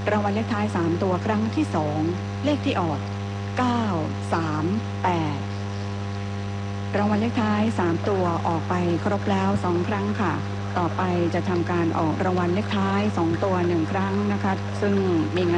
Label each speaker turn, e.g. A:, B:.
A: รางวัลเลขท้าย3ตัวครั้งที่2เลขที่ออก938รางวัลเลขท้าย3ตัวออกไปครบแล้ว2ครั้งค่ะต่อไปจะทำการออกรางวัลเลขท้าย2ตัว1ครั้งนะคะซึ่งมี